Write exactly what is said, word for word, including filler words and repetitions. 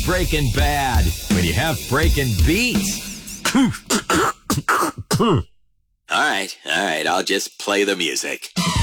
Breaking Bad when you have breaking beats? All right, all right, I'll just play the music.